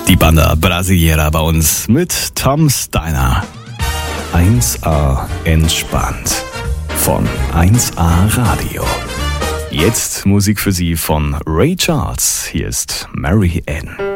Die Banda Brasileira bei uns mit Tom Steiner. 1A entspannt von 1A Radio. Jetzt Musik für Sie von Ray Charles. Hier ist Mary Ann.